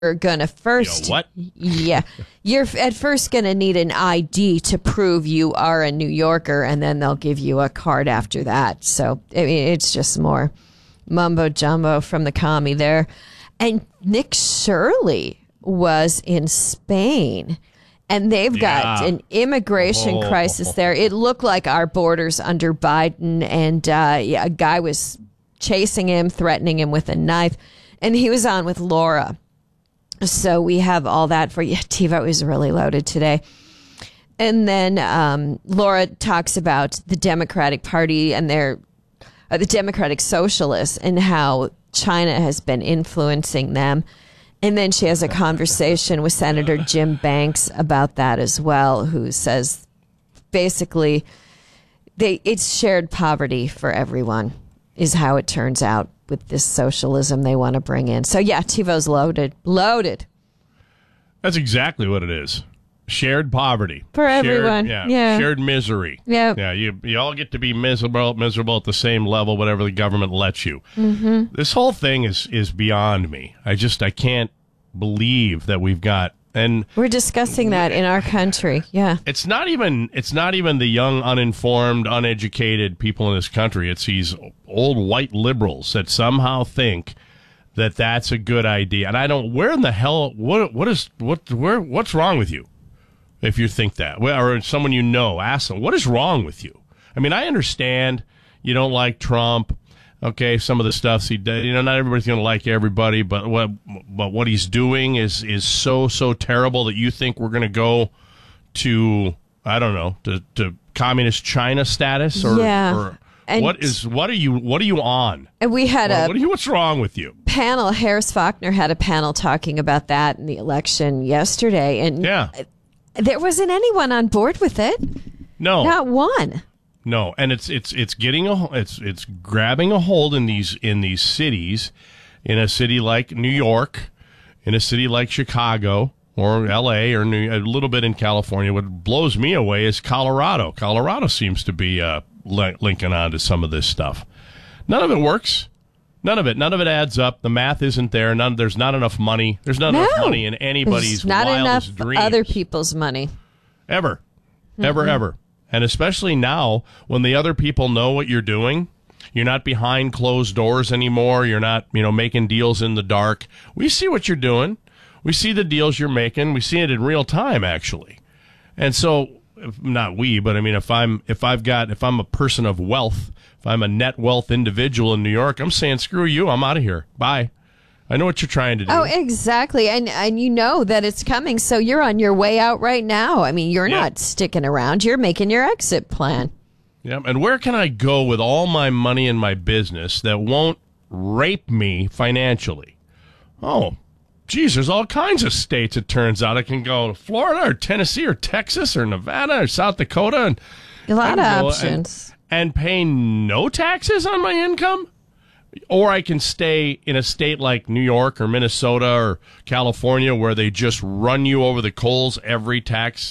gonna first, what? Yeah, you're at first gonna need an ID to prove you are a New Yorker, and then they'll give you a card after that. So I mean, it's just more mumbo jumbo from the commie there. And Nick Shirley was in Spain, and they've got an immigration crisis there. It looked like our borders under Biden, and a guy was chasing him, threatening him with a knife, and he was on with Laura. So we have all that for you. TiVo is really loaded today. And then Laura talks about the Democratic Party and the Democratic Socialists and how China has been influencing them. And then she has a conversation with Senator Jim Banks about that as well, who says basically it's shared poverty for everyone is how it turns out with this socialism they want to bring in. So yeah, TiVo's loaded. That's exactly what it is. Shared poverty. For everyone. Yeah. Shared misery. Yeah. Yeah. You all get to be miserable at the same level, whatever the government lets you. Mm-hmm. This whole thing is beyond me. I can't believe that we've got, and we're discussing that in our country. Yeah. It's not even the young, uninformed, uneducated people in this country. It's these old white liberals that somehow think that that's a good idea. And I don't, where in the hell, what's wrong with you? If you think that, or someone you know, ask them, what is wrong with you? I mean, I understand you don't like Trump. Okay, some of the stuff he does, not everybody's going to like everybody, but what he's doing is so terrible that you think we're going to go to, I don't know, to communist China status or what are you on? And we had what's wrong with you? Panel. Harris Faulkner had a panel talking about that in the election yesterday, and there wasn't anyone on board with it. No, not one. No, and it's grabbing a hold in these cities, in a city like New York, in a city like Chicago or L.A. or a little bit in California. What blows me away is Colorado. Colorado seems to be linking on to some of this stuff. None of it works. None of it adds up. The math isn't there. There's not enough money. There's not enough money in anybody's wildest dreams. Not enough other people's money. Ever. And especially now, when the other people know what you're doing, you're not behind closed doors anymore. You're not, making deals in the dark. We see what you're doing. We see the deals you're making. We see it in real time, actually. And so, not we, but I mean, if I'm a person of wealth, if I'm a net wealth individual in New York, I'm saying, screw you. I'm out of here. Bye. I know what you're trying to do. Oh, exactly. And you know that it's coming, so you're on your way out right now. I mean, you're not sticking around. You're making your exit plan. Yeah, and where can I go with all my money in my business that won't rape me financially? Oh, geez, there's all kinds of states, it turns out. I can go to Florida or Tennessee or Texas or Nevada or South Dakota. And a lot of options. And pay no taxes on my income? Or I can stay in a state like New York or Minnesota or California where they just run you over the coals every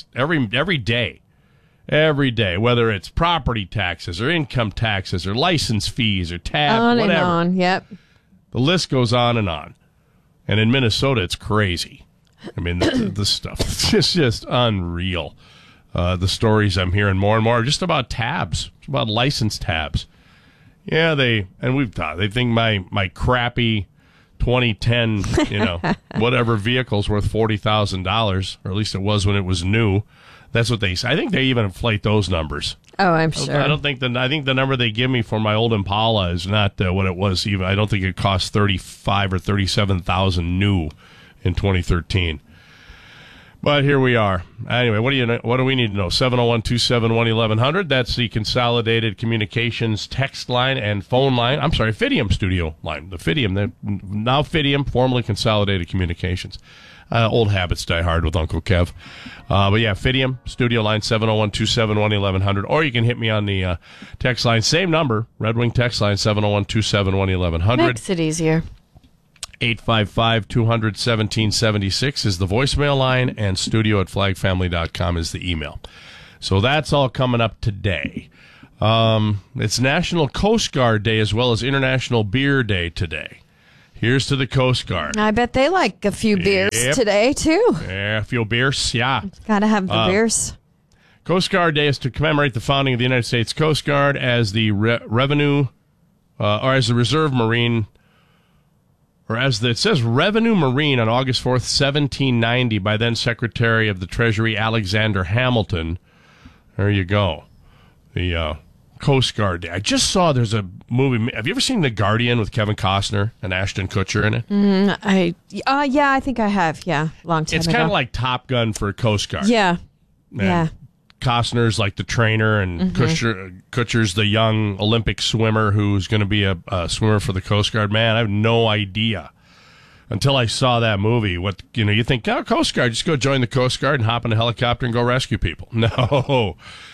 day, whether it's property taxes or income taxes or license fees or tab, whatever. And on, yep. The list goes on and on. And in Minnesota, it's crazy. I mean, the stuff, it's just unreal. The stories I'm hearing more and more are just about tabs, about license tabs. Yeah, they think my crappy 2010, whatever vehicle's worth $40,000, or at least it was when it was new. That's what they say. I think they even inflate those numbers. Oh, I'm sure. I think the number they give me for my old Impala is not what it was. Even I don't think it cost $35,000 or $37,000 new in 2013. But here we are. Anyway, what do we need to know? 701-271-1100. That's the Consolidated Communications text line and phone line. I'm sorry, Fidium studio line. The Fidium, now Fidium, formerly Consolidated Communications. Old habits die hard with Uncle Kev. But yeah, Fidium studio line, 701-271-1100. Or you can hit me on the text line. Same number, Red Wing text line, 701-271-1100. Makes it easier. 855-200-1776 is the voicemail line, and studio@flagfamily.com is the email. So that's all coming up today. It's National Coast Guard Day as well as International Beer Day today. Here's to the Coast Guard. I bet they like a few beers today, too. Yeah, a few beers, yeah. Gotta have the beers. Coast Guard Day is to commemorate the founding of the United States Coast Guard as the as the Reserve Marine, or it says Revenue Marine on August 4th, 1790, by then Secretary of the Treasury Alexander Hamilton. There you go. The Coast Guard Day. I just saw there's a movie. Have you ever seen The Guardian with Kevin Costner and Ashton Kutcher in it? Yeah, I think I have. Yeah, long time ago. It's kind of like Top Gun for Coast Guard. Yeah. And yeah. Costner's like the trainer, and Kutcher's the young Olympic swimmer who's going to be a swimmer for the Coast Guard. Man, I have no idea until I saw that movie. What you think? Oh, Coast Guard, just go join the Coast Guard and hop in a helicopter and go rescue people. No,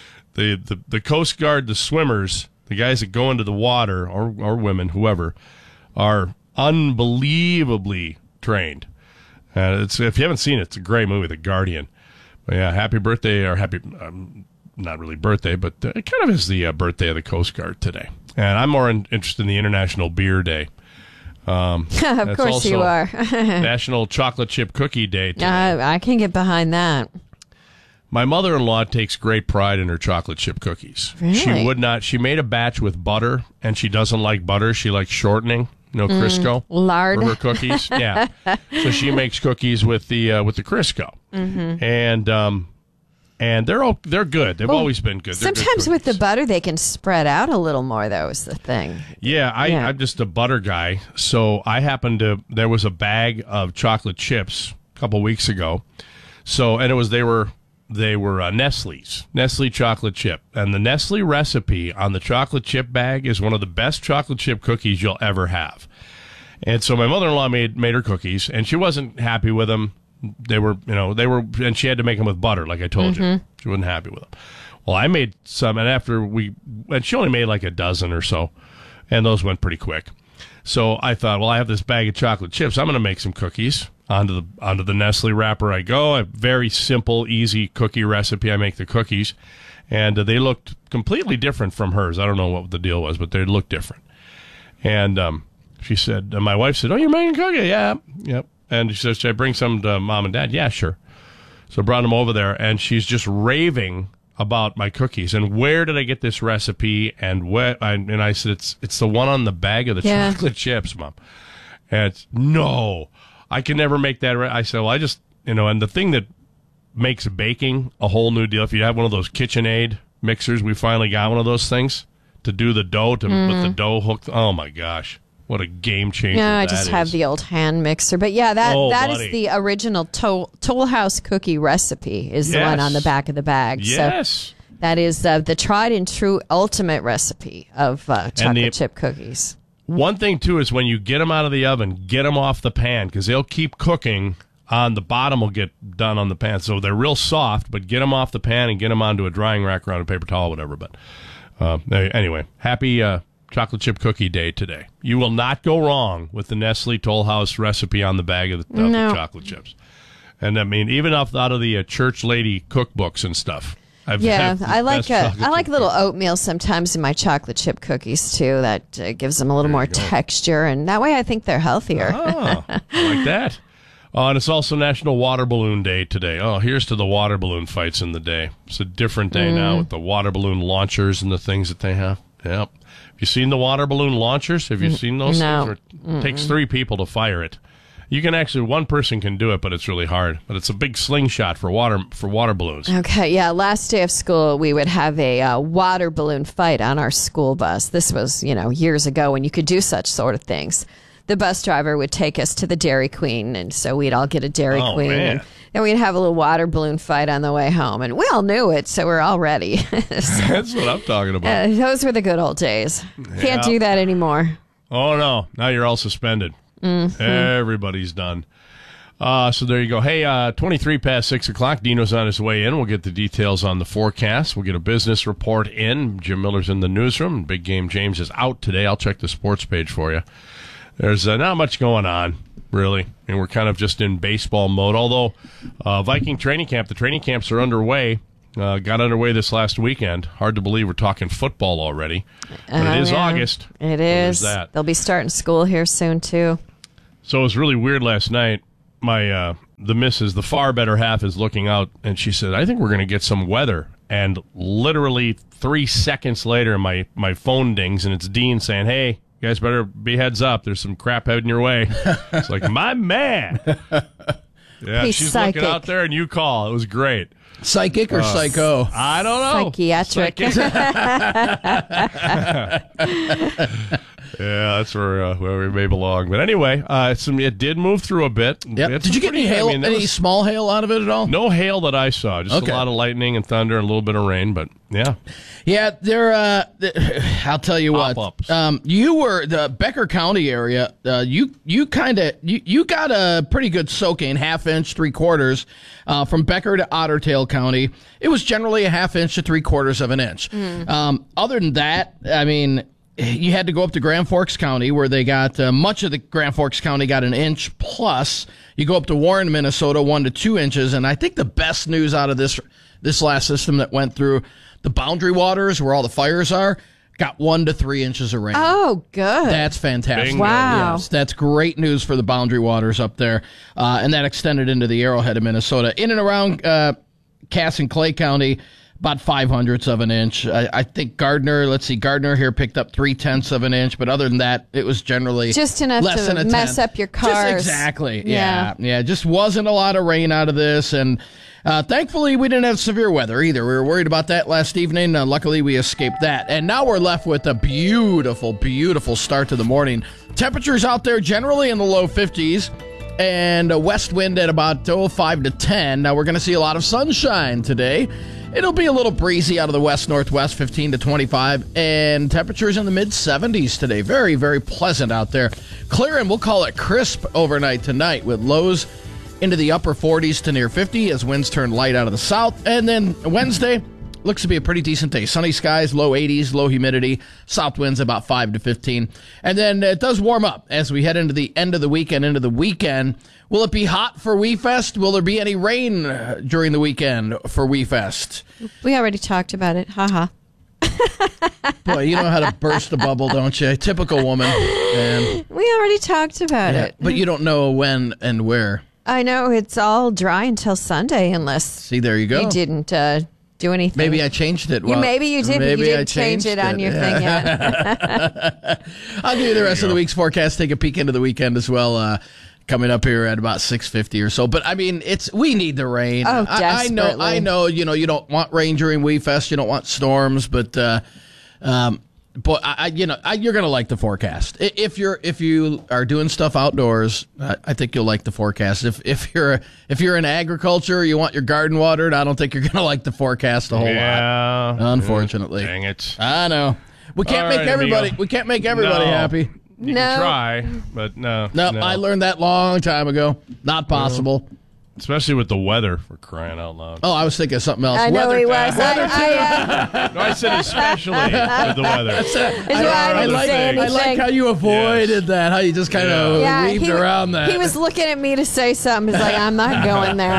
the Coast Guard, the swimmers, the guys that go into the water, or women, whoever, are unbelievably trained. If you haven't seen it, it's a great movie, The Guardian. But yeah, happy birthday, or happy, not really birthday, but it kind of is the birthday of the Coast Guard today. And I'm more interested in the International Beer Day. Of course you are. National Chocolate Chip Cookie Day today. I can get behind that. My mother-in-law takes great pride in her chocolate chip cookies. Really? She made a batch with butter, and she doesn't like butter. She likes shortening, Crisco. Lard. For her cookies. Yeah. So she makes cookies with the Crisco. Mm-hmm. And they're good. They've always been good. They're Sometimes good with the butter, they can spread out a little more, though, is the thing. Yeah, I'm just a butter guy. So there was a bag of chocolate chips a couple weeks ago. So, and they were Nestle's, Nestle chocolate chip. And the Nestle recipe on the chocolate chip bag is one of the best chocolate chip cookies you'll ever have. And so my mother-in-law made her cookies, and she wasn't happy with them. They were, and she had to make them with butter, like I told you. She wasn't happy with them. Well, I made some, and she only made like a dozen or so, and those went pretty quick. So I thought, well, I have this bag of chocolate chips. I'm going to make some cookies. Onto the Nestle wrapper I go. A very simple, easy cookie recipe. I make the cookies, and they looked completely different from hers. I don't know what the deal was, but they looked different. And she said, my wife said, "Oh, you're making a cookie?" Yeah, yep. And she says, "Should I bring some to Mom and Dad?" Yeah, sure. So I brought them over there, and she's just raving about my cookies and where did I get this recipe and what. And I said, "It's the one on the bag of the chocolate chips, Mom." And no. I can never make that. I said, well, I just, and the thing that makes baking a whole new deal, if you have one of those KitchenAid mixers, we finally got one of those things to do the dough, with the dough hooked. Oh, my gosh. What a game changer Yeah, I that just is. have the old hand mixer. But yeah, that is buddy. the original Toll House cookie recipe is the one on the back of the bag. Yes. So that is the tried and true ultimate recipe of chocolate chip cookies. One thing, too, is when you get them out of the oven, get them off the pan because they'll keep cooking. On the bottom will get done on the pan. So they're real soft, but get them off the pan and get them onto a drying rack around a paper towel, whatever. But anyway, happy chocolate chip cookie day today. You will not go wrong with the Nestle Toll House recipe on the bag of the chocolate chips. And I mean, even out of the church lady cookbooks and stuff. I like a little oatmeal sometimes in my chocolate chip cookies too. That gives them a little more texture, and that way I think they're healthier. Oh, I like that. And it's also National Water Balloon Day today. Oh, here's to the water balloon fights in the day. It's a different day now with the water balloon launchers and the things that they have. Yep. Have you seen the water balloon launchers? Have you seen those things? It takes 3 people to fire it. You can one person can do it, but it's really hard. But it's a big slingshot for water balloons. Okay, yeah. Last day of school, we would have a water balloon fight on our school bus. This was, years ago when you could do such sort of things. The bus driver would take us to the Dairy Queen, and so we'd all get a Dairy Queen. Man. And we'd have a little water balloon fight on the way home. And we all knew it, so we're all ready. That's what I'm talking about. Those were the good old days. Can't do that anymore. Oh, no. Now you're all suspended. Mm-hmm. Everybody's done. So there you go. Hey, 23 past 6 o'clock. Dino's on his way in. We'll get the details on the forecast. We'll get a business report in. Jim Miller's in the newsroom. Big Game James is out today. I'll check the sports page for you. There's not much going on, really. I mean, we're kind of just in baseball mode. Although Viking training camp, the training camps are underway. Got underway this last weekend. Hard to believe we're talking football already. But it is August. It is. That. They'll be starting school here soon, too. So it was really weird last night. My the missus, the far better half, is looking out, and she said, I think we're going to get some weather. And literally 3 seconds later, my phone dings, and it's Dean saying, hey, you guys better be heads up. There's some crap heading your way. It's like, my man. Yeah, He's she's psychic. looking out there, and you call. It was great. Psychic or psycho? I don't know. Psychiatric. Yeah, that's where we may belong. But anyway, it did move through a bit. Yep. Did you get any hail? Any small hail out of it at all? No hail that I saw. Just a lot of lightning and thunder and a little bit of rain. But yeah, I'll tell you Pop-ups. what. You were the Becker County area. You got a pretty good soaking, 1/2 inch, 3/4 from Becker to Otter Tail County. It was generally a 1/2 inch to 3/4 of an inch. Other than that, I mean, you had to go up to Grand Forks County, where they got much of the Grand Forks County got an inch plus. You go up to Warren, Minnesota, 1 to 2 inches. And I think the best news out of this last system that went through the Boundary Waters, where all the fires are, got 1 to 3 inches of rain. Oh, good. That's fantastic. Bingo. Wow. Yes, that's great news for the Boundary Waters up there. And that extended into the Arrowhead of Minnesota. In and around Cass and Clay County, about 0.05 of an inch. I think Gardner here picked up 0.3 of an inch, but other than that, it was generally just enough less to than a mess tenth. up your cars. Just exactly. Yeah. Just wasn't a lot of rain out of this, and thankfully we didn't have severe weather either. We were worried about that last evening. Luckily, we escaped that, and now we're left with a beautiful, beautiful start to the morning. Temperatures out there generally in the low 50s. And a west wind at about 5 to 10. Now, we're going to see a lot of sunshine today. It'll be a little breezy out of the west-northwest, 15 to 25. And temperatures in the mid-70s today. Very, very pleasant out there. Clear, and we'll call it crisp overnight tonight, with lows into the upper 40s to near 50 as winds turn light out of the south. And then Wednesday looks to be a pretty decent day. Sunny skies, low 80s, low humidity, south winds about 5 to 15. And then it does warm up as we head into the end of the weekend, into the weekend. Will it be hot for WeFest? Will there be any rain during the weekend for WeFest? We already talked about it. Haha. Boy, you know how to burst a bubble, don't you? Typical woman. And, We already talked about it. but you don't know when and where. I know it's all dry until Sunday, unless See, there you go. you didn't do anything. Maybe I changed it. Maybe you did, but you maybe I didn't change changed it on your thing yet. I'll give you the rest of the week's forecast. Take a peek into the weekend as well. Coming up here at about 6:50 or so. But I mean, we need the rain. Oh, I desperately. know. You don't want rain during WeFest. You don't want storms, but you're gonna like the forecast. If you are doing stuff outdoors, I think you'll like the forecast. If you're in agriculture, you want your garden watered, I don't think you're gonna like the forecast a whole lot. Unfortunately, Dang it. I know. We can't All make right, everybody. Emil. We can't make everybody No. happy. You No. can try, but no. No, I learned that long time ago. Not possible. Especially with the weather, for crying out loud. Oh, I was thinking of something else. I know Weather- he was. weather No, I said especially with the weather. It's why I didn't like, say anything. I like how you avoided that. How you just kind of weaved around that. He was looking at me to say something. He's like, I'm not going there.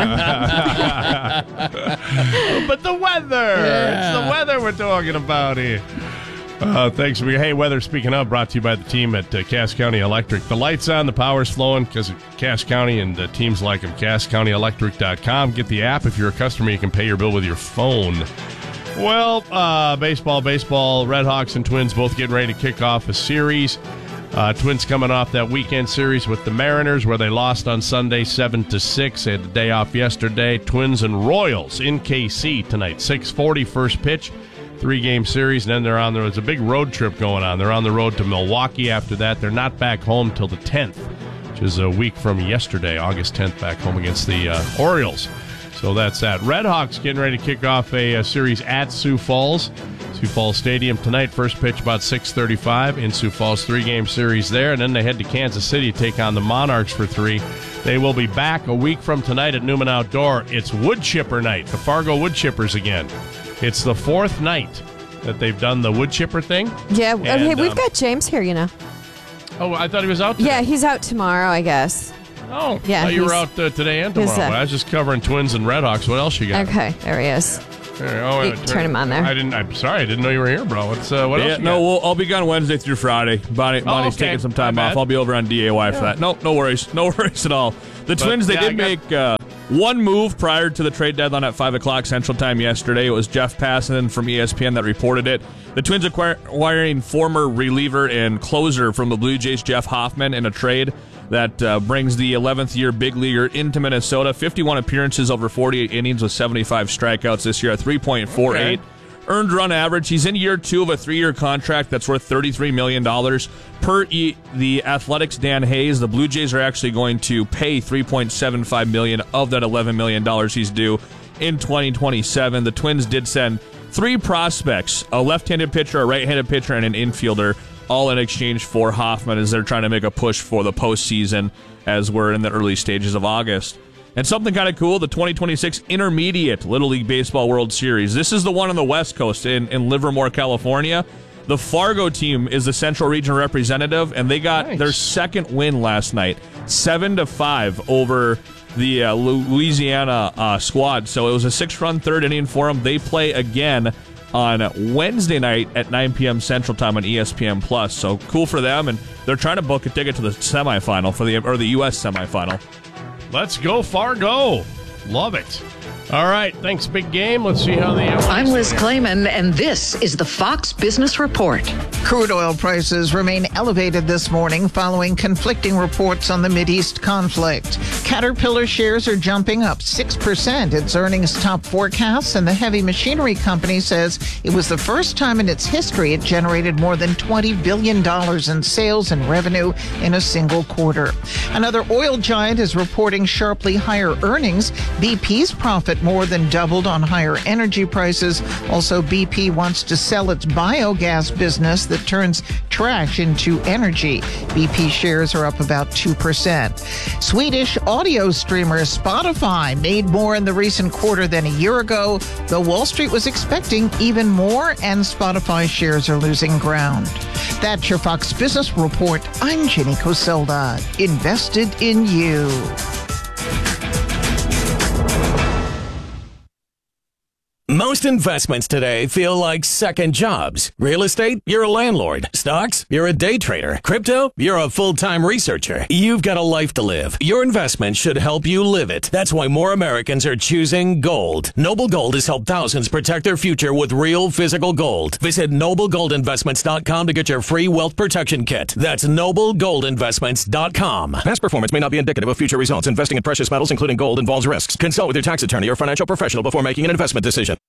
But the weather. Yeah. It's the weather we're talking about here. Thanks. Hey, weather, speaking of, brought to you by the team at Cass County Electric. The light's on, the power's flowing because of Cass County and teams like them. CassCountyElectric.com. Get the app. If you're a customer, you can pay your bill with your phone. Well, baseball. Redhawks and Twins both getting ready to kick off a series. Twins coming off that weekend series with the Mariners where they lost on Sunday 7-6. They had the day off yesterday. Twins and Royals in KC tonight. 6:40 first pitch. 3-game series, and then they're on there. There's a big road trip going on. They're on the road to Milwaukee after that. They're not back home till the 10th, which is a week from yesterday, August 10th, back home against the Orioles. So that's that. Redhawks getting ready to kick off a series at Sioux Falls Stadium tonight. First pitch about 6:35 in Sioux Falls. 3-game series there, and then they head to Kansas City to take on the Monarchs for 3. They will be back a week from tonight at Newman Outdoor. It's Wood Chipper night, the Fargo Wood Chippers again. It's the 4th night that they've done the wood chipper thing. Yeah. And, Hey, we've got James here, you know. Oh, I thought he was out today. Yeah, he's out tomorrow, I guess. Oh, yeah, you were he's- out today and tomorrow. he's, I was just covering Twins and Redhawks. What else you got? Okay, there he is. Turn him on there. I'm sorry, I didn't know you were here, bro. What else? I'll be gone Wednesday through Friday. Bonnie's taking some time off. I'll be over on DAY for that. No worries at all. The Twins, they did make one move prior to the trade deadline at 5 o'clock Central Time yesterday. It was Jeff Passan from ESPN that reported it. The Twins acquiring former reliever and closer from the Blue Jays, Jeff Hoffman, in a trade that brings the 11th year big leaguer into Minnesota. 51 appearances over 48 innings with 75 strikeouts this year at 3.48. Okay. Earned run average. He's in year 2 of a 3-year contract that's worth $33 million. Per the Athletics' Dan Hayes, the Blue Jays are actually going to pay $3.75 million of that $11 million he's due in 2027. The Twins did send 3 prospects, a left-handed pitcher, a right-handed pitcher, and an infielder, all in exchange for Hoffman as they're trying to make a push for the postseason as we're in the early stages of August. And something kind of cool, the 2026 Intermediate Little League Baseball World Series. This is the one on the West Coast in Livermore, California. The Fargo team is the Central Region representative, and they got their second win last night, 7-5 over the Louisiana squad. So it was a 6-run third inning for them. They play again on Wednesday night at 9 p.m. Central Time on ESPN+. So cool for them, and they're trying to book a ticket to the semifinal or the U.S. semifinal. Let's go, Fargo. Love it. All right. Thanks, Big Game. Let's see how I'm Liz Clayman, and this is the Fox Business Report. Crude oil prices remain elevated this morning following conflicting reports on the Mideast conflict. Caterpillar shares are jumping up 6%. Its earnings top forecasts, and the heavy machinery company says it was the first time in its history it generated more than $20 billion in sales and revenue in a single quarter. Another oil giant is reporting sharply higher earnings. BP's profit more than doubled on higher energy prices. Also, BP wants to sell its biogas business that turns trash into energy. BP shares are up about 2%. Swedish audio streamer Spotify made more in the recent quarter than a year ago, though Wall Street was expecting even more, and Spotify shares are losing ground. That's your Fox Business Report. I'm Jenny Coselda. Invested in you. Most investments today feel like second jobs. Real estate, you're a landlord. Stocks, you're a day trader. Crypto, you're a full-time researcher. You've got a life to live. Your investment should help you live it. That's why more Americans are choosing gold. Noble Gold has helped thousands protect their future with real physical gold. Visit NobleGoldInvestments.com to get your free wealth protection kit. That's NobleGoldInvestments.com. Past performance may not be indicative of future results. Investing in precious metals, including gold, involves risks. Consult with your tax attorney or financial professional before making an investment decision.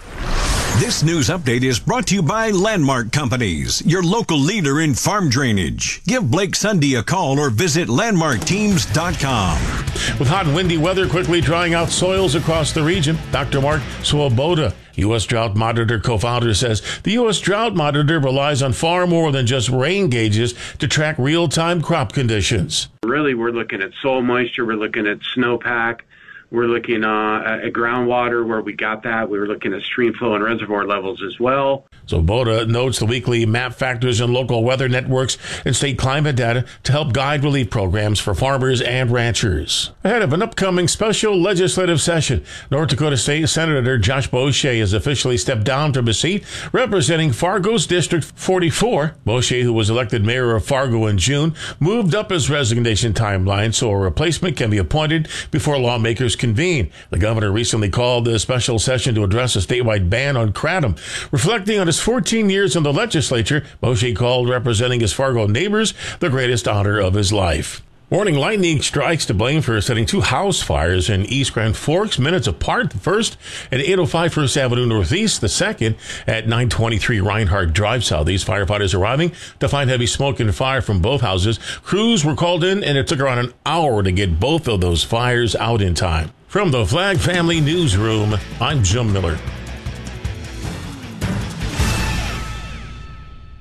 This news update is brought to you by Landmark Companies, your local leader in farm drainage. Give Blake Sunday a call or visit landmarkteams.com. With hot and windy weather quickly drying out soils across the region, Dr. Mark Swoboda, U.S. Drought Monitor co-founder, says the U.S. Drought Monitor relies on far more than just rain gauges to track real-time crop conditions. Really, we're looking at soil moisture, we're looking at snowpack, we're looking at groundwater where we got that. We were looking at stream flow and reservoir levels as well. So Boda notes the weekly map factors in local weather networks and state climate data to help guide relief programs for farmers and ranchers. Ahead of an upcoming special legislative session, North Dakota State Senator Josh Boucher has officially stepped down from his seat representing Fargo's District 44. Boucher, who was elected mayor of Fargo in June, moved up his resignation timeline so a replacement can be appointed before lawmakers convene. The governor recently called a special session to address a statewide ban on kratom. Reflecting on his 14 years in the legislature, Boucher called representing his Fargo neighbors the greatest honor of his life. Warning lightning strikes to blame for setting 2 house fires in East Grand Forks, minutes apart. The first at 805 First Avenue Northeast, the second at 923 Reinhardt Drive Southeast. Firefighters arriving to find heavy smoke and fire from both houses. Crews were called in, and it took around an hour to get both of those fires out in time. From the Flag Family Newsroom, I'm Jim Miller.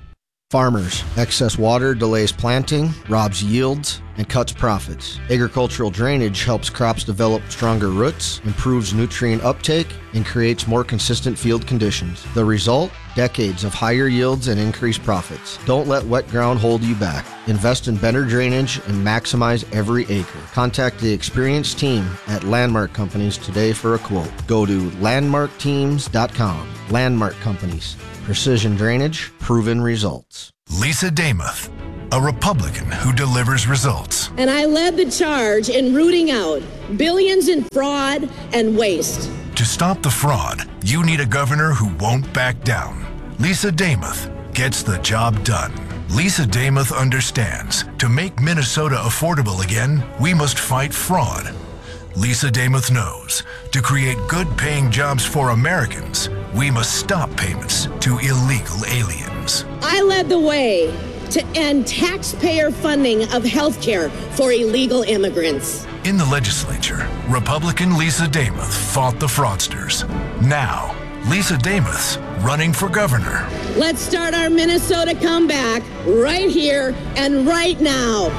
Farmers, excess water delays planting, robs yields, and cuts profits. Agricultural drainage helps crops develop stronger roots, improves nutrient uptake, and creates more consistent field conditions. The result? Decades of higher yields and increased profits. Don't let wet ground hold you back. Invest in better drainage and maximize every acre. Contact the experienced team at Landmark Companies today for a quote. Go to landmarkteams.com. Landmark Companies. Precision drainage, proven results. Lisa Damuth, a Republican who delivers results. And I led the charge in rooting out billions in fraud and waste. To stop the fraud, you need a governor who won't back down. Lisa Damuth gets the job done. Lisa Damuth understands to make Minnesota affordable again, we must fight fraud. Lisa Damuth knows to create good-paying jobs for Americans, we must stop payments to illegal aliens. I led the way to end taxpayer funding of health care for illegal immigrants. In the legislature, Republican Lisa Damuth fought the fraudsters. Now, Lisa Damuth's running for governor. Let's start our Minnesota comeback right here and right now.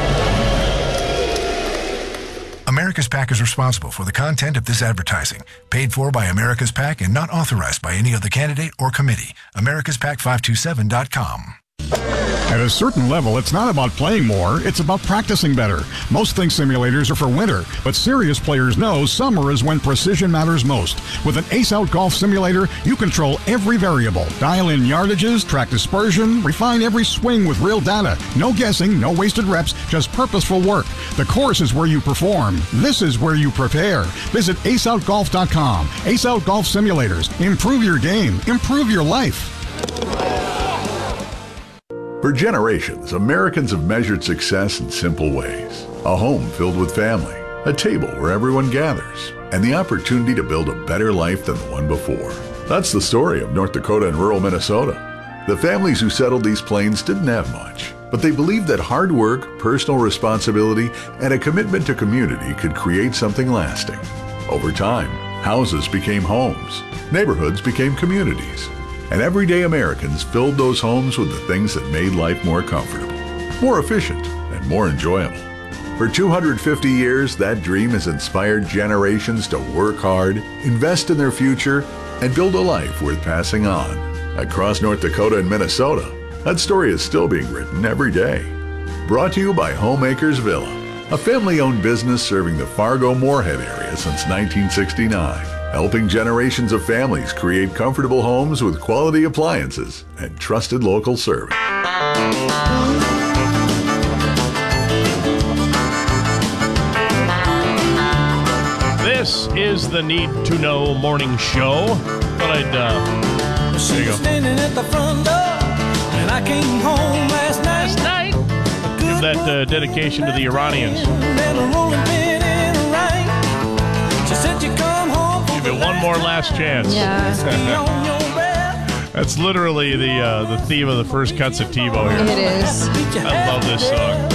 America's PAC is responsible for the content of this advertising. Paid for by America's PAC and not authorized by any other candidate or committee. AmericasPAC527.com. At a certain level, it's not about playing more, it's about practicing better. Most think simulators are for winter, but serious players know summer is when precision matters most. With an Ace Out Golf Simulator, you control every variable. Dial in yardages, track dispersion, refine every swing with real data. No guessing, no wasted reps, just purposeful work. The course is where you perform. This is where you prepare. Visit aceoutgolf.com. Ace Out Golf Simulators. Improve your game. Improve your life. For generations, Americans have measured success in simple ways. A home filled with family, a table where everyone gathers, and the opportunity to build a better life than the one before. That's the story of North Dakota and rural Minnesota. The families who settled these plains didn't have much, but they believed that hard work, personal responsibility, and a commitment to community could create something lasting. Over time, houses became homes, neighborhoods became communities, and everyday Americans filled those homes with the things that made life more comfortable, more efficient, and more enjoyable. For 250 years, that dream has inspired generations to work hard, invest in their future, and build a life worth passing on. Across North Dakota and Minnesota, that story is still being written every day. Brought to you by Homeacres Villa, a family-owned business serving the Fargo-Moorhead area since 1969. Helping generations of families create comfortable homes with quality appliances and trusted local service. This is the Need to Know Morning Show. Thought I'd, there you go. Standing at the front door, and I came home last night. Give that dedication to the Iranians. She said you come home. Give it one more last chance. Yeah. That's literally the theme of the first cuts of TiVo here. It is. I love this song.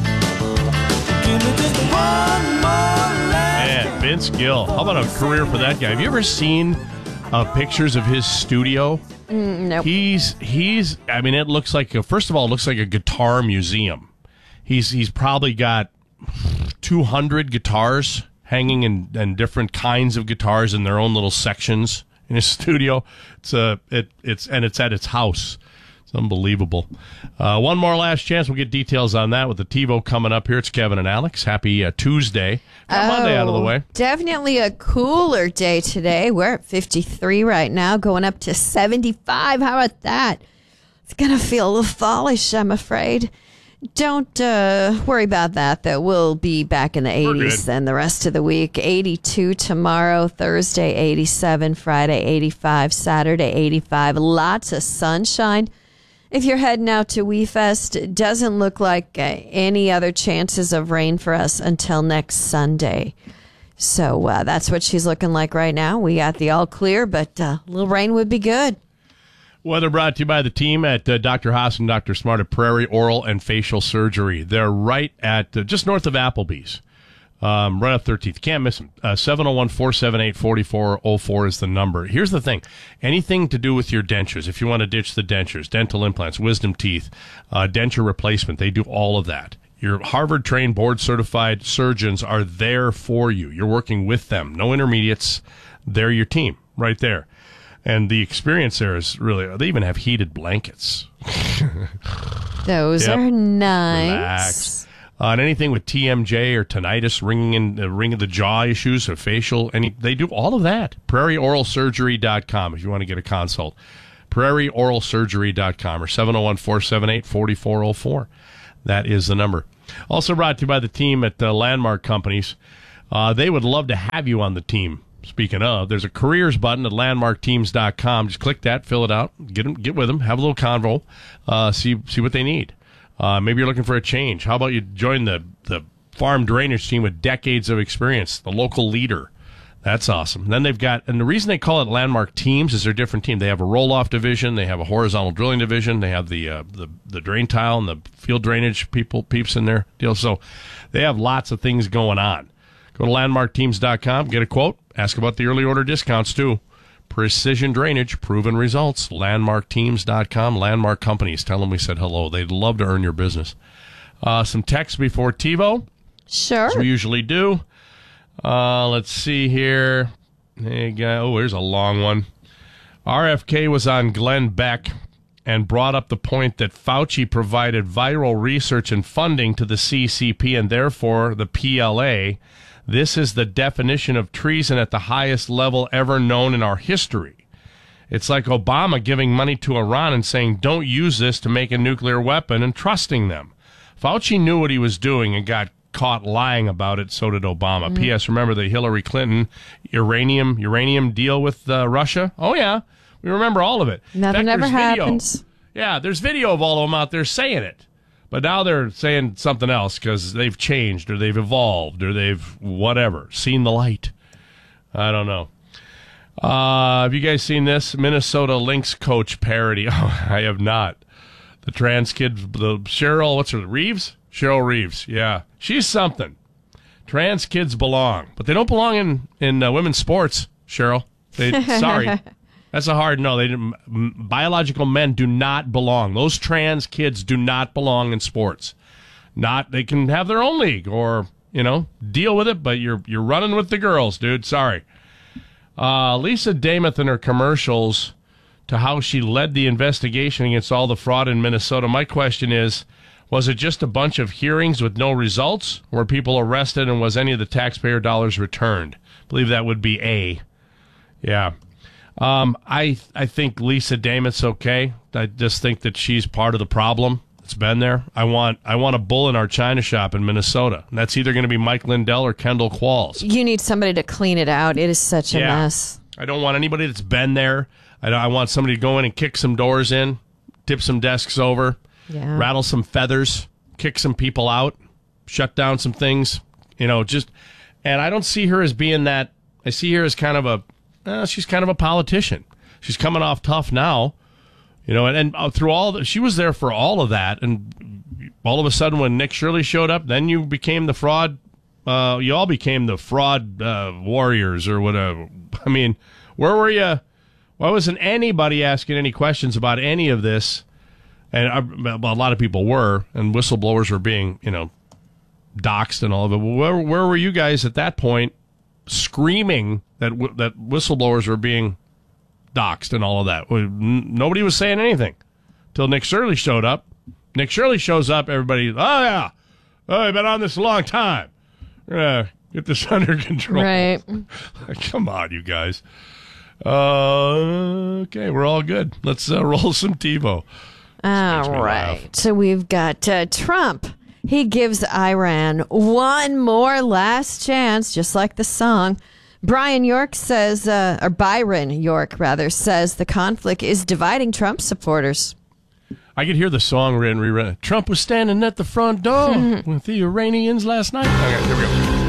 Man, Vince Gill. How about a career for that guy? Have you ever seen pictures of his studio? Nope. He's. I mean, it looks like first of all, it looks like a guitar museum. He's probably got 200 guitars hanging in different kinds of guitars in their own little sections in his studio. It's at its house. It's unbelievable. One more last chance. We'll get details on that with the TiVo coming up here. It's Kevin and Alex. Happy Tuesday. Monday out of the way. Definitely a cooler day today. We're at 53 right now, going up to 75. How about that? It's going to feel a little fallish, I'm afraid. Don't worry about that, though. We'll be back in the 80s then the rest of the week. 82 tomorrow, Thursday 87, Friday 85, Saturday 85. Lots of sunshine. If you're heading out to WeFest, it doesn't look like any other chances of rain for us until next Sunday. So that's what she's looking like right now. We got the all clear, but a little rain would be good. Weather brought to you by the team at Dr. Haas and Dr. Smart at Prairie Oral and Facial Surgery. They're right at just north of Applebee's. Right up 13th. Can't miss them. 701-478-4404 is the number. Here's the thing. Anything to do with your dentures, if you want to ditch the dentures, dental implants, wisdom teeth, denture replacement, they do all of that. Your Harvard-trained, board-certified surgeons are there for you. You're working with them. No intermediates. They're your team right there. And the experience there is really, they even have heated blankets. Those are nice. Relax. And anything with TMJ or tinnitus, ring of the jaw issues or facial, they do all of that. PrairieOralSurgery.com if you want to get a consult. PrairieOralSurgery.com or 701-478-4404. That is the number. Also brought to you by the team at Landmark Companies. They would love to have you on the team. Speaking of, there's a careers button at landmarkteams.com. Just click that, fill it out, get with them, have a little convo, see what they need. Maybe you're looking for a change. How about you join the farm drainage team with decades of experience, the local leader. That's awesome. Then they've got, and the reason they call it Landmark Teams is they're a different team. They have a roll-off division, they have a horizontal drilling division, they have the drain tile and the field drainage peeps in their deal. So they have lots of things going on. Go to landmarkteams.com, get a quote, ask about the early order discounts too. Precision Drainage, proven results. Landmarkteams.com, Landmark Companies. Tell them we said hello. They'd love to earn your business. Some text before TiVo. Sure. As we usually do. Let's see here. Hey, here's a long one. RFK was on Glenn Beck and brought up the point that Fauci provided viral research and funding to the CCP and therefore the PLA. This is the definition of treason at the highest level ever known in our history. It's like Obama giving money to Iran and saying, don't use this to make a nuclear weapon, and trusting them. Fauci knew what he was doing and got caught lying about it. So did Obama. P.S. Remember the Hillary Clinton uranium deal with Russia? Oh, yeah. We remember all of it. Nothing ever happens. Yeah, there's video of all of them out there saying it. But now they're saying something else because they've changed or they've evolved or they've whatever, seen the light. I don't know. Have you guys seen this? Minnesota Lynx coach parody. Oh, I have not. The trans kid, Cheryl, what's her, Reeves? Cheryl Reeves, yeah. She's something. Trans kids belong, but they don't belong in women's sports, Cheryl. Sorry. That's a hard no. Biological men do not belong. Those trans kids do not belong in sports. They can have their own league or, deal with it, but you're running with the girls, dude. Sorry. Lisa Damath in her commercials to how she led the investigation against all the fraud in Minnesota. My question is, was it just a bunch of hearings with no results? Were people arrested and was any of the taxpayer dollars returned? I believe that would be A. Yeah. I think Lisa Damath's okay. I just think that she's part of the problem. It's been there. I want a bull in our china shop in Minnesota. And that's either going to be Mike Lindell or Kendall Qualls. You need somebody to clean it out. It is such a mess. I don't want anybody that's been there. I want somebody to go in and kick some doors in, tip some desks over, rattle some feathers, kick some people out, shut down some things. And I don't see her as being that. I see her as kind of she's kind of a politician. She's coming off tough now, and through she was there for all of that. And all of a sudden when Nick Shirley showed up, then you became the fraud. You all became the fraud warriors or whatever. I mean, where were you? Why wasn't anybody asking any questions about any of this? And a lot of people were, and whistleblowers were being, doxxed and all of it. Where were you guys at that point? Screaming that whistleblowers were being doxxed and all of that. Nobody was saying anything till Nick Shirley showed up. Nick Shirley shows up, everybody, oh, I've been on this a long time. We're going to get this under control. Right. Come on, you guys. Okay, we're all good. Let's roll some TiVo. All right. So we've got Trump. He gives Iran one more last chance, just like the song. Byron York says the conflict is dividing Trump supporters. I could hear the song rewritten. Trump was standing at the front door with the Iranians last night. Okay, here we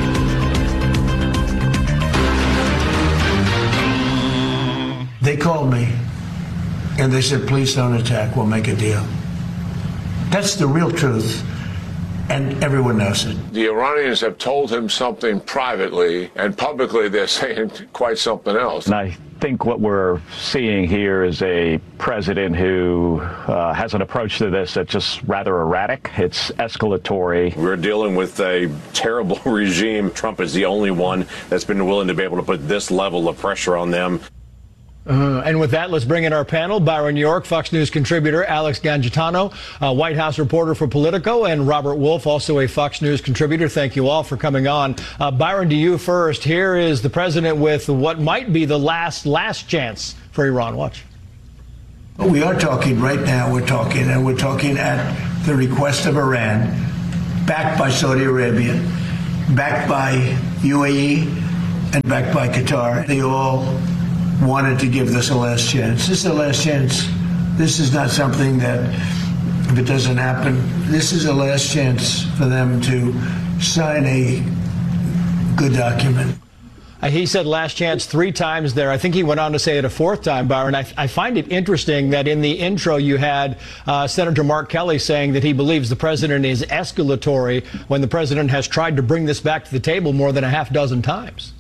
go. They called me and they said, please don't attack. We'll make a deal. That's the real truth. And everyone knows it. The Iranians have told him something privately, and publicly they're saying quite something else. And I think what we're seeing here is a president who has an approach to this that's just rather erratic. It's escalatory. We're dealing with a terrible regime. Trump is the only one that's been willing to be able to put this level of pressure on them. And with that, let's bring in our panel. Byron York, Fox News contributor, Alex Gangitano, White House reporter for Politico, and Robert Wolf, also a Fox News contributor. Thank you all for coming on. Byron, to you first. Here is the president with what might be the last chance for Iran. Watch. We are talking right now. We're talking at the request of Iran, backed by Saudi Arabia, backed by UAE, and backed by Qatar. They all wanted to give this a last chance. This is a last chance. This is not something that, if it doesn't happen, this is a last chance for them to sign a good document. He said last chance 3 times there. I think he went on to say it a 4th time, Byron. I find it interesting that in the intro you had Senator Mark Kelly saying that he believes the president is escalatory when the president has tried to bring this back to the table more than a half dozen times.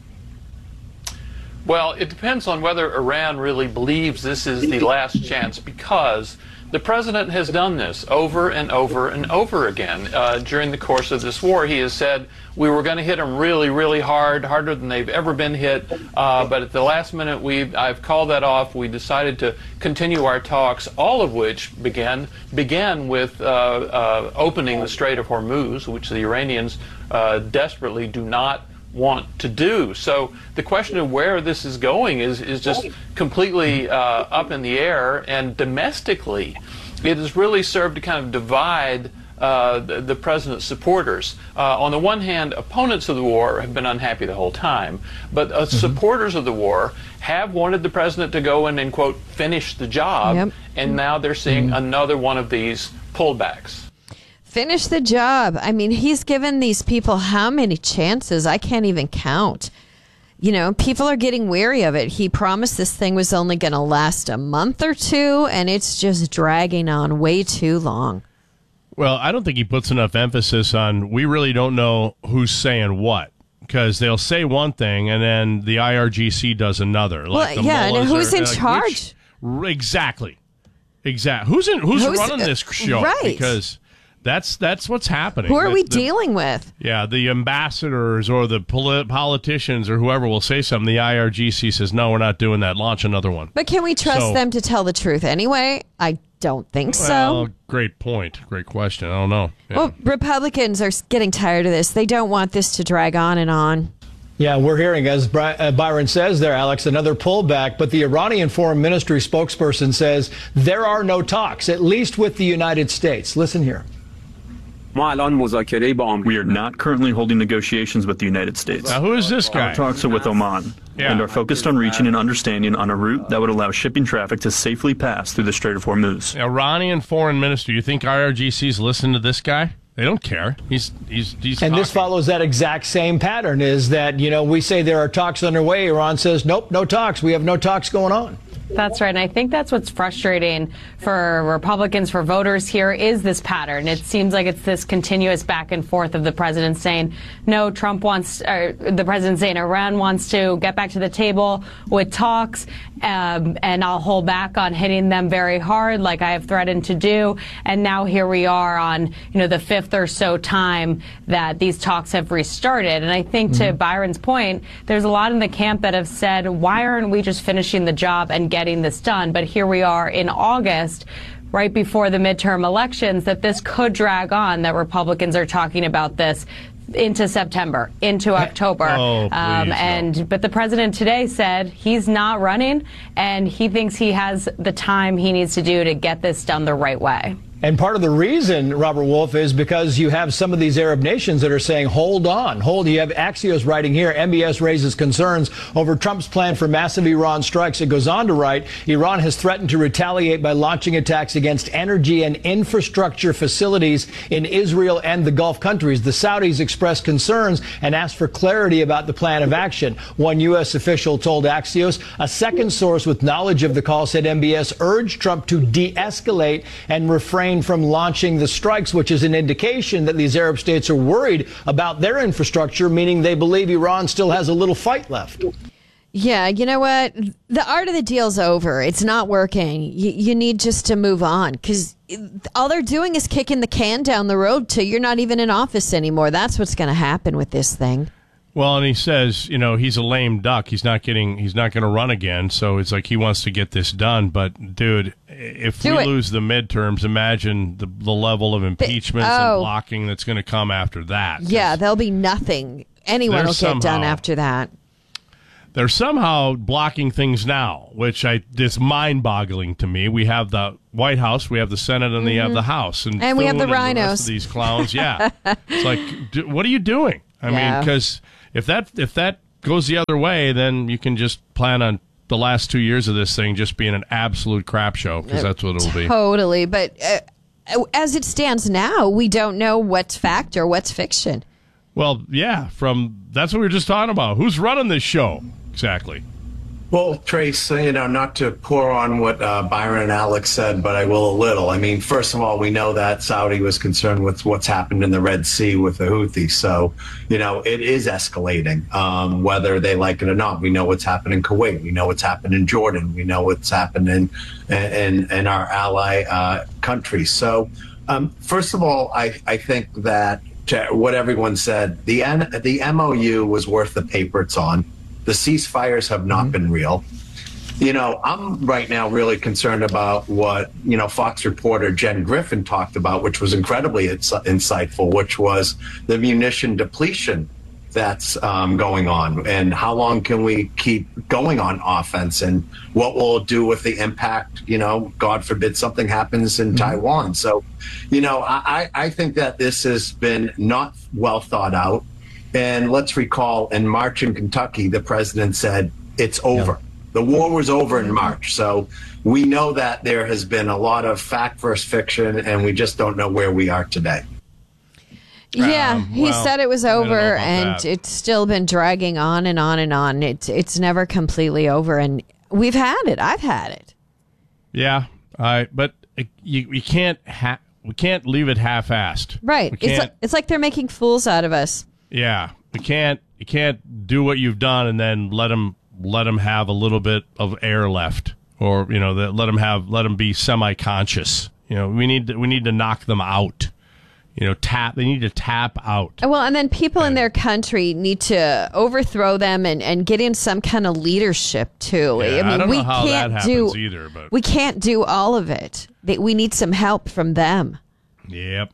Well, it depends on whether Iran really believes this is the last chance, because the president has done this over and over and over again. During the course of this war, he has said we were going to hit them really, really hard, harder than they've ever been hit. But at the last minute, I've called that off. We decided to continue our talks, all of which began with opening the Strait of Hormuz, which the Iranians desperately do not want to do. So the question of where this is going is just completely up in the air, and domestically it has really served to kind of divide the president's supporters. On the one hand, opponents of the war have been unhappy the whole time, but supporters of the war have wanted the president to go in and, quote, finish the job, and now they're seeing another one of these pullbacks. Finish the job. I mean, he's given these people how many chances? I can't even count. You know, people are getting weary of it. He promised this thing was only going to last a month or 2, and it's just dragging on way too long. Well, I don't think he puts enough emphasis on we really don't know who's saying what, because they'll say one thing and then the IRGC does another. Like well, yeah, and who's in charge? Exactly. Who's running this show? Right. Because that's what's happening. Who are we dealing with? Yeah, the ambassadors or the politicians or whoever will say something. The IRGC says, no, we're not doing that. Launch another one. But can we trust them to tell the truth anyway? I don't think so. Great point. Great question. I don't know. Yeah. Well, Republicans are getting tired of this. They don't want this to drag on and on. Yeah, we're hearing, as Byron says there, Alex, another pullback. But the Iranian Foreign Ministry spokesperson says there are no talks, at least with the United States. Listen here. We are not currently holding negotiations with the United States. Now, who is this guy? Our talks are with Oman and are focused on reaching an understanding on a route that would allow shipping traffic to safely pass through the Strait of Hormuz. Iranian foreign minister. You think IRGC's listening to this guy? They don't care. He's and talking. This follows that exact same pattern, is that, you know, we say there are talks underway. Iran says, nope, no talks. We have no talks going on. That's right. And I think that's what's frustrating for Republicans, for voters here, is this pattern. It seems like it's this continuous back and forth of the president saying, no, the president saying Iran wants to get back to the table with talks, and I'll hold back on hitting them very hard like I have threatened to do. And now here we are on, you know, the 5th or so time that these talks have restarted. And I think to Byron's point, there's a lot in the camp that have said, why aren't we just finishing the job and getting this done? But here we are in August, right before the midterm elections, that this could drag on, that Republicans are talking about this into September, into October. But the president today said he's not running, and he thinks he has the time he needs to do to get this done the right way. And part of the reason, Robert Wolf, is because you have some of these Arab nations that are saying, hold on, You have Axios writing here, MBS raises concerns over Trump's plan for massive Iran strikes. It goes on to write, Iran has threatened to retaliate by launching attacks against energy and infrastructure facilities in Israel and the Gulf countries. The Saudis expressed concerns and asked for clarity about the plan of action. One U.S. official told Axios. A second source with knowledge of the call said MBS urged Trump to de-escalate and refrain refrain from launching the strikes, which is an indication that these Arab states are worried about their infrastructure, meaning they believe Iran still has a little fight left. Yeah, you know what? The art of the deal's over. It's not working. You need just to move on, because all they're doing is kicking the can down the road to you're not even in office anymore. That's what's going to happen with this thing. Well, and he says, he's a lame duck. He's not going to run again. So it's like he wants to get this done. But, dude, if we lose the midterms, imagine the level of impeachments and blocking that's going to come after that. Yeah, there'll be nothing. Anyone will get done after that. They're somehow blocking things now, which is mind-boggling to me. We have the White House, we have the Senate, and we have the House. And we have the rhinos. The rest of these clowns, yeah. It's like, what are you doing? I mean, because if that goes the other way, then you can just plan on the last 2 years of this thing just being an absolute crap show, because that's what it'll be. Totally. But as it stands now, we don't know what's fact or what's fiction. Well, yeah, that's what we were just talking about. Who's running this show? Exactly. Well, Trace, not to pour on what Byron and Alex said, but I will a little. I mean, first of all, we know that Saudi was concerned with what's happened in the Red Sea with the Houthis. So, it is escalating, whether they like it or not. We know what's happened in Kuwait. We know what's happened in Jordan. We know what's happened in our ally countries. So, first of all, I think that what everyone said, the MOU was worth the paper it's on. The ceasefires have not been real. I'm right now really concerned about what, Fox reporter Jen Griffin talked about, which was incredibly insightful, which was the munition depletion that's going on, and how long can we keep going on offense, and what will it do with the impact, God forbid something happens in Taiwan. So, I think that this has been not well thought out. And let's recall, in March in Kentucky, the president said it's over. Yeah. The war was over in March. So we know that there has been a lot of fact versus fiction, and we just don't know where we are today. Yeah, he said it was over, and it's still been dragging on and on and on. It's never completely over, and we've had it. I've had it. Yeah, but we can't leave it half-assed. Right. It's like they're making fools out of us. Yeah, you can't do what you've done and then let them have a little bit of air left, or let them be semi-conscious. We need to knock them out. They need to tap out. Well, and then people in their country need to overthrow them and get in some kind of leadership too. Yeah, I don't know how that happens either, but we can't do all of it. We need some help from them. Yep.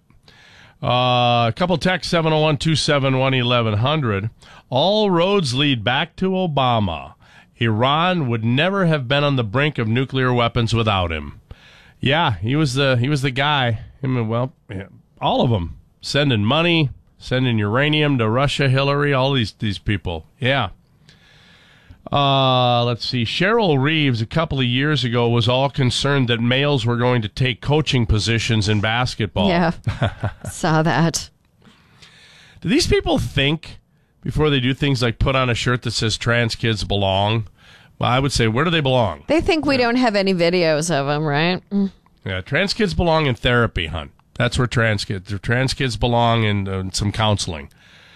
A couple texts, 701-271-1100. All roads lead back to Obama. Iran would never have been on the brink of nuclear weapons without him. Yeah, he was the guy. All of them. Sending money, sending uranium to Russia, Hillary, all these people. Yeah. Let's see. Cheryl Reeves, a couple of years ago, was all concerned that males were going to take coaching positions in basketball. Yeah, saw that. Do these people think, before they do things like put on a shirt that says trans kids belong? Well, I would say, where do they belong? They think we don't have any videos of them, right? Yeah, trans kids belong in therapy, hon. That's where trans kids belong in some counseling.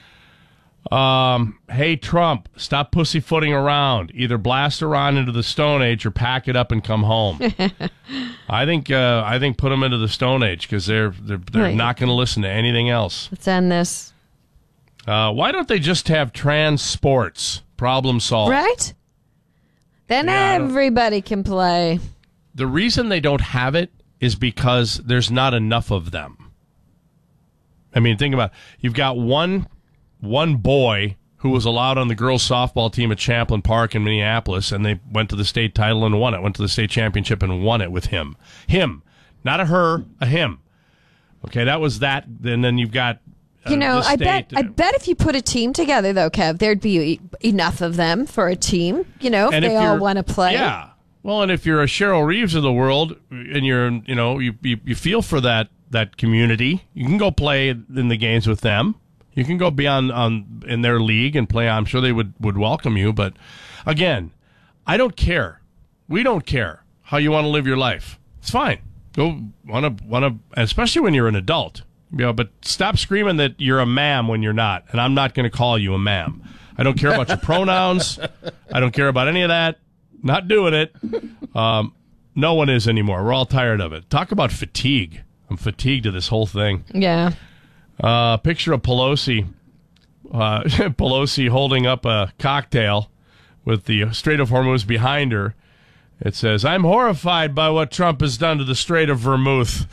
Hey, Trump, stop pussyfooting around. Either blast Iran into the Stone Age or pack it up and come home. I think put them into the Stone Age, because they're right. Not going to listen to anything else. Let's end this. Why don't they just have trans sports? Problem solved. Right? Then everybody can play. The reason they don't have it is because there's not enough of them. I mean, think about it. You've got one boy who was allowed on the girls' softball team at Champlain Park in Minneapolis, and they went to the state title and won it, went to the state championship and won it with him. Him. Not a her, a him. Okay, that was that. And then you've got I bet if you put a team together, though, Kev, there'd be enough of them for a team, if they all want to play. Yeah. Well, and if you're a Cheryl Reeves of the world and you're, you feel for that community, you can go play in the games with them. You can go beyond in their league and play. I'm sure they would welcome you. But again, I don't care. We don't care how you want to live your life. It's fine. Go want to, especially when you're an adult. But stop screaming that you're a ma'am when you're not, and I'm not going to call you a ma'am. I don't care about your pronouns. I don't care about any of that. Not doing it. No one is anymore. We're all tired of it. Talk about fatigue. I'm fatigued of this whole thing. Yeah. Picture of Pelosi. Pelosi holding up a cocktail with the Strait of Hormuz behind her. It says, "I'm horrified by what Trump has done to the Strait of Vermouth."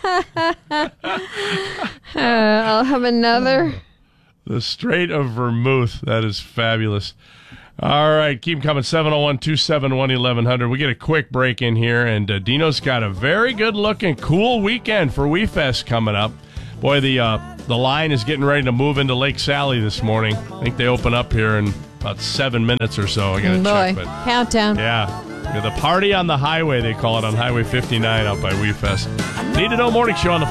I'll have another. The Strait of Vermouth. That is fabulous. All right, keep coming. 701-271-1100. We get a quick break in here, and Dino's got a very good-looking, cool weekend for WeFest coming up. Boy, the line is getting ready to move into Lake Sally this morning. I think they open up here in about 7 minutes or so. I got to check. But countdown. Yeah, the party on the highway, they call it, on Highway 59 out by WeFest. Need to Know Morning Show on the